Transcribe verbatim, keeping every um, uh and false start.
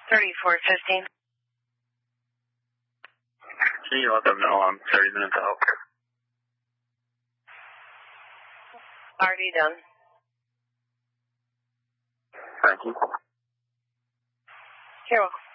thirty-four fifteen. Can you let them know I'm thirty minutes out? Already done. Thank you. You're welcome.